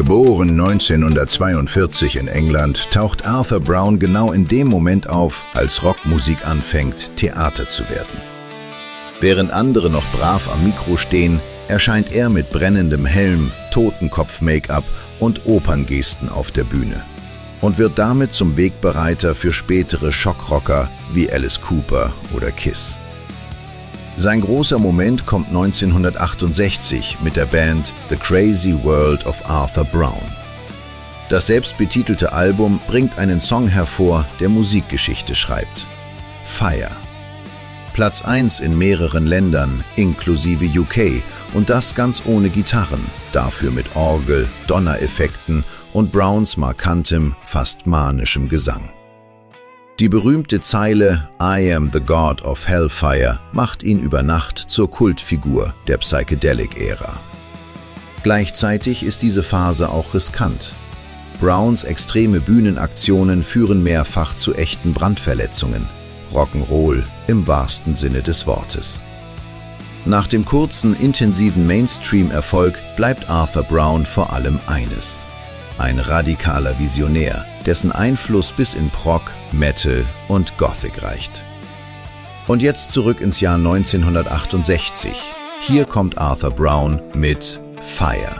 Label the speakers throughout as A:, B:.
A: Geboren 1942 in England, taucht Arthur Brown genau in dem Moment auf, als Rockmusik anfängt, Theater zu werden. Während andere noch brav am Mikro stehen, erscheint er mit brennendem Helm, Totenkopf-Make-up und Operngesten auf der Bühne und wird damit zum Wegbereiter für spätere Schockrocker wie Alice Cooper oder Kiss. Sein großer Moment kommt 1968 mit der Band The Crazy World of Arthur Brown. Das selbstbetitelte Album bringt einen Song hervor, der Musikgeschichte schreibt: Fire. Platz 1 in mehreren Ländern, inklusive UK, und das ganz ohne Gitarren, dafür mit Orgel, Donnereffekten und Browns markantem, fast manischem Gesang. Die berühmte Zeile "I am the God of Hellfire" macht ihn über Nacht zur Kultfigur der Psychedelic-Ära. Gleichzeitig ist diese Phase auch riskant. Browns extreme Bühnenaktionen führen mehrfach zu echten Brandverletzungen. Rock'n'Roll im wahrsten Sinne des Wortes. Nach dem kurzen, intensiven Mainstream-Erfolg bleibt Arthur Brown vor allem eines: ein radikaler Visionär, dessen Einfluss bis in Prog, Metal und Gothic reicht. Und jetzt zurück ins Jahr 1968. Hier kommt Arthur Brown mit Fire.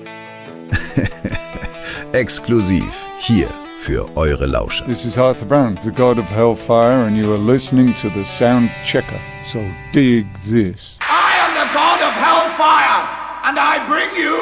A: Exklusiv hier für eure Lauscher.
B: This is Arthur Brown, the God of Hellfire, and you are listening to the Sound Checker. So dig this.
C: I am the God of Hellfire, and I bring you